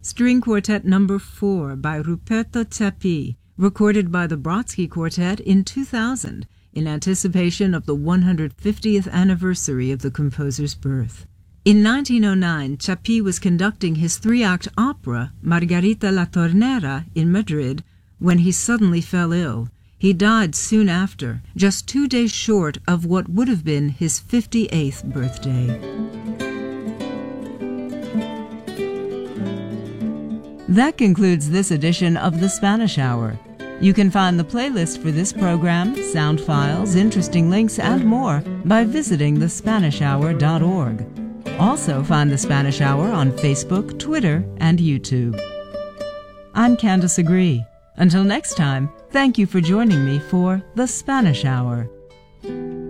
String Quartet No. 4 by Ruperto Chapí, recorded by the Brodsky Quartet in 2000 in anticipation of the 150th anniversary of the composer's birth. In 1909, Chapí was conducting his three-act opera, Margarita la Tornera, in Madrid, when he suddenly fell ill. He died soon after, just 2 days short of what would have been his 58th birthday. That concludes this edition of The Spanish Hour. You can find the playlist for this program, sound files, interesting links, and more by visiting thespanishhour.org. Also find The Spanish Hour on Facebook, Twitter, and YouTube. I'm Candace Agree. Until next time, thank you for joining me for The Spanish Hour.